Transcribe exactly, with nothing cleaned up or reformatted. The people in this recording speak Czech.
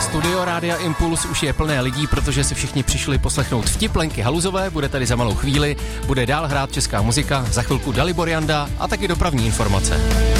Studio Rádia Impuls už je plné lidí, protože si všichni přišli poslechnout vtip Lenky Haluzové, bude tady za malou chvíli, bude dál hrát česká muzika, za chvilku Dalibor Janda a taky dopravní informace.